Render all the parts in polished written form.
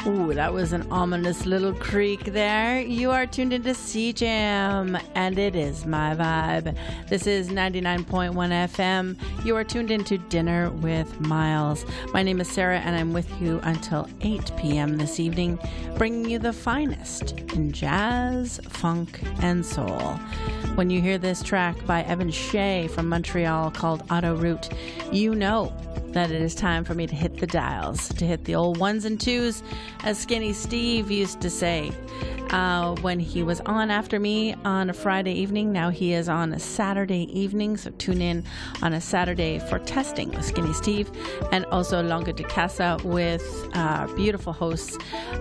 Ooh, that was an ominous little creak there. You are tuned into CJAM, and it is my vibe. This is 99.1 FM. You are tuned into Dinner with Miles. My name is Sarah, and I'm with you until 8 p.m. this evening, bringing you the finest in jazz, funk, and soul. When you hear this track by Evan Shea from Montreal called Autoroute, you know that it is time for me to hit the dials, to hit the old ones and twos, as Skinny Steve used to say when he was on after me on a Friday evening. Now he is on a Saturday evening, so tune in on a Saturday for Testing with Skinny Steve, and also Longa de Casa with beautiful hosts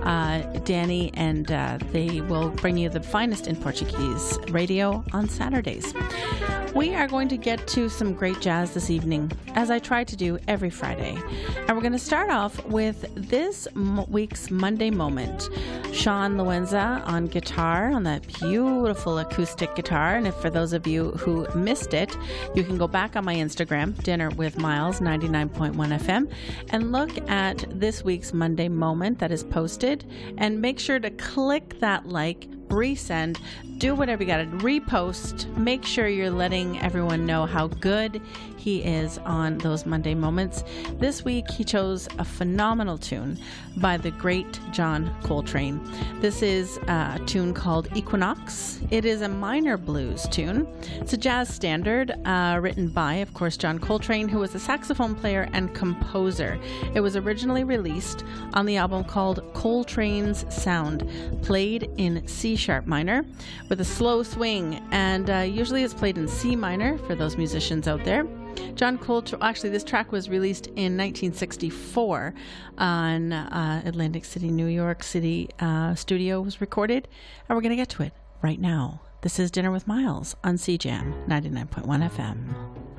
Danny, and they will bring you the finest in Portuguese radio on Saturdays. We are going to get to some great jazz this evening, as I try to do every Friday. And we're going to start off with this week's Monday Moment. Sean Loenza on guitar, on that beautiful acoustic guitar. And if for those of you who missed it, you can go back on my Instagram, Dinner with Miles 99.1 FM, and look at this week's Monday Moment that is posted. And make sure to click that like, resend, do whatever you got to repost. Make sure you're letting everyone know how good he is on those Monday Moments. This week he chose a phenomenal tune by the great John Coltrane. This is a tune called Equinox. It is a minor blues tune. It's a jazz standard written by, of course, John Coltrane, who was a saxophone player and composer. It was originally released on the album called Coltrane's Sound, played in C-sharp minor with a slow swing, and usually it's played in C minor for those musicians out there. John Coltrane, actually this track was released in 1964 on Atlantic City, New York City studio was recorded, and we're going to get to it right now. This is Dinner with Miles on CJAM 99.1 FM.